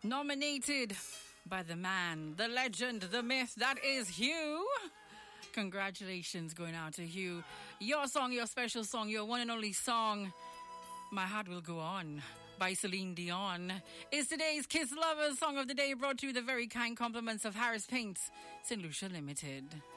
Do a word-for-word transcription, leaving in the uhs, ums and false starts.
Nominated by the man, the legend, the myth, that is Hugh. Congratulations going out to Hugh. Your song, your special song, your one and only song, My Heart Will Go On, by Celine Dion, is today's Kiss Lovers Song of the Day, brought to you the very kind compliments of Harris Paints, Saint Lucia Limited.